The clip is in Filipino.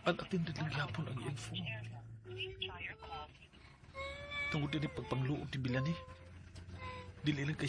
unattended lang yapon ang iyang phone. Tungod din pagpangluod ti Bilani. Dili lang kay